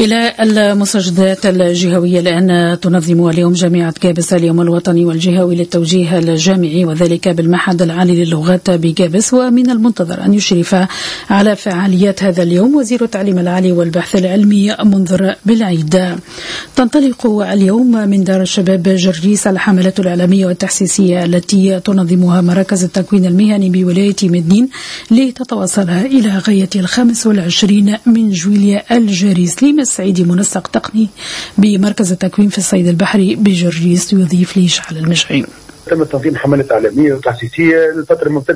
إلى المستجدات الجهوية الآن تنظم اليوم جامعة جابس اليوم الوطني والجهوي للتوجيه الجامعي، وذلك بالمعهد العالي للغات بجابس. ومن المنتظر أن يشرف على فعاليات هذا اليوم وزير التعليم العالي والبحث العلمي منذر بالعيد. تنطلق اليوم من دار الشباب جرجيس الحملة الإعلامية والتحسيسية التي تنظمها مراكز التكوين المهني بولاية مدنين لتتواصل إلى غاية 25 من جويليا الجاريس. السعيدي منسق تقني بمركز التكوين في الصيد البحري بجرجيس يضيف لي شعل المشعي. تم تنظيم حملة إعلامية وتحسيسية للفترة الممتدة